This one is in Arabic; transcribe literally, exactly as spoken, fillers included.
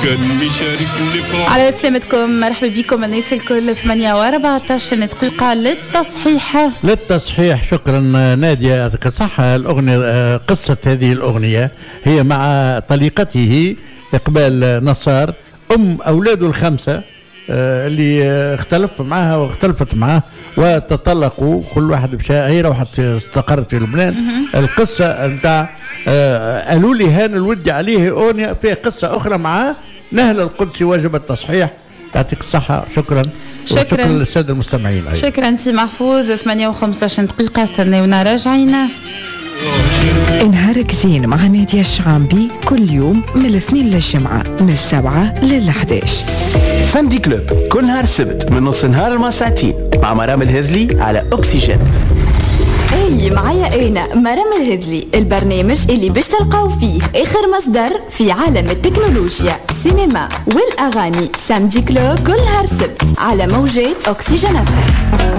كان مشاركني فرح. على سلامتكم، مرحبا بكم الناس الكل. ثمانية وأربعة عشر دقيقة للتصحيح. للتصحيح شكرا نادية، يعطيك الصحة. الأغنية قصة هذه الأغنية هي مع طليقته إقبال نصار، أم أولاده الخمسة اللي اختلف معها واختلفت معه وتطلقوا، كل واحد بشاء. هي روحت استقرت في لبنان. القصة نتاع قالوا لي هان الودي عليه أغنية في قصة أخرى معاه نهل القدسي واجب التصحيح. يعطيك الصحة. شكرا شكرا, شكرا للسادة المستمعين. أيضا. شكرا سي محفوظ. ثمانية وخمسة دقيقة استنونا راجعين. نهارك زين مع نادية الشعامبي كل يوم من الاثنين للجمعة من السبعة للحداش. ساندي كلوب كل نهار السبت من نص نهار لما ساعتين مع مرام الهذلي على أكسجين. اي معايا انا مرام الهذلي، البرنامج اللي باش تلقاو فيه اخر مصدر في عالم التكنولوجيا، السينما والاغاني. ساندي كلوب كل نهار السبت على موجات أكسجين.